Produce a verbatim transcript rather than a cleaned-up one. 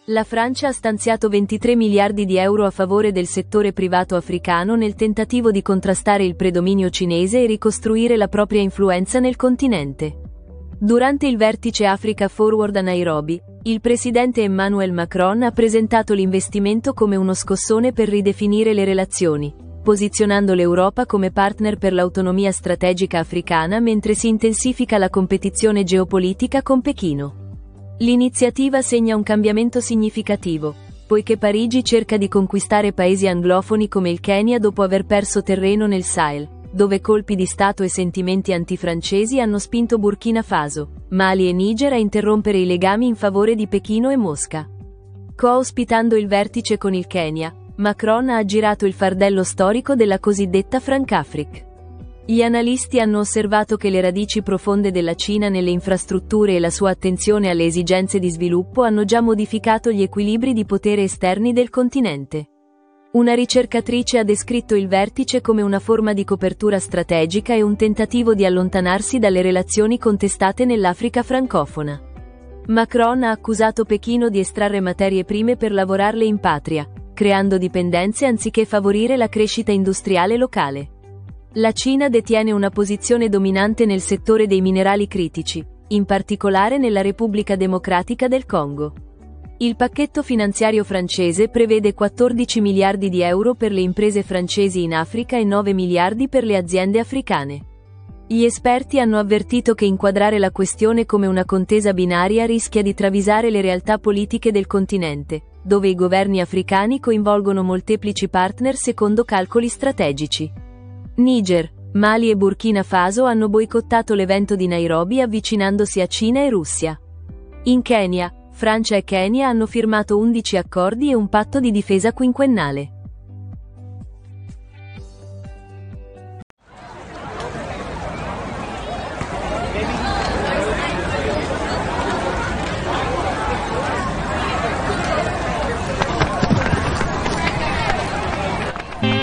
La Francia ha stanziato ventitré miliardi di euro a favore del settore privato africano nel tentativo di contrastare il predominio cinese e ricostruire la propria influenza nel continente. Durante il vertice Africa Forward a Nairobi, il presidente Emmanuel Macron ha presentato l'investimento come uno scossone per ridefinire le relazioni, posizionando l'Europa come partner per l'autonomia strategica africana mentre si intensifica la competizione geopolitica con Pechino. L'iniziativa segna un cambiamento significativo, poiché Parigi cerca di conquistare paesi anglofoni come il Kenya dopo aver perso terreno nel Sahel, dove colpi di Stato e sentimenti antifrancesi hanno spinto Burkina Faso, Mali e Niger a interrompere i legami in favore di Pechino e Mosca. Co-ospitando il vertice con il Kenya, Macron ha aggirato il fardello storico della cosiddetta Francafrique. Gli analisti hanno osservato che le radici profonde della Cina nelle infrastrutture e la sua attenzione alle esigenze di sviluppo hanno già modificato gli equilibri di potere esterni del continente. Una ricercatrice ha descritto il vertice come una forma di copertura strategica e un tentativo di allontanarsi dalle relazioni contestate nell'Africa francofona. Macron ha accusato Pechino di estrarre materie prime per lavorarle in patria, creando dipendenze anziché favorire la crescita industriale locale. La Cina detiene una posizione dominante nel settore dei minerali critici, in particolare nella Repubblica Democratica del Congo. Il pacchetto finanziario francese prevede quattordici miliardi di euro per le imprese francesi in Africa e nove miliardi per le aziende africane. Gli esperti hanno avvertito che inquadrare la questione come una contesa binaria rischia di travisare le realtà politiche del continente, dove i governi africani coinvolgono molteplici partner secondo calcoli strategici. Niger, Mali e Burkina Faso hanno boicottato l'evento di Nairobi avvicinandosi a Cina e Russia. In Kenya, Francia e Kenya hanno firmato undici accordi e un patto di difesa quinquennale. Baby.